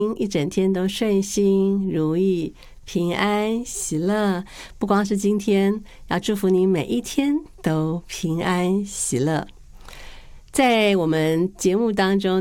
一整天都顺心如意、平安喜乐。不光是今天，要祝福你每一天都平安喜乐。在我们节目当中